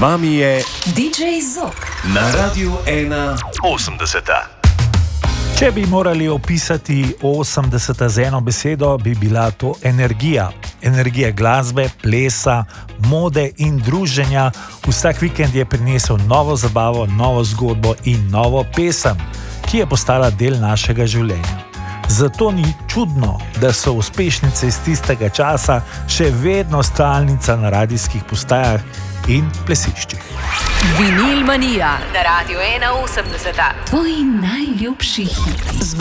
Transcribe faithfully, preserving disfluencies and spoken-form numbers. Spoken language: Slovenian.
vami je D J Zok na Radiu ena osemdeseta. Če bi morali opisati osemdeseta z eno besedo, bi bila to energija. Energija glasbe, plesa, mode in druženja. Vsak vikend je prinesel novo zabavo, novo zgodbo in novo pesem, ki je postala del našega življenja. Zato ni čudno, da so uspešnice iz tistega časa še vedno stalnica na radijskih postajah in plesiščih. Vinil Manija na Radiu ena osemdeseta. Tvoji najljubši hiti.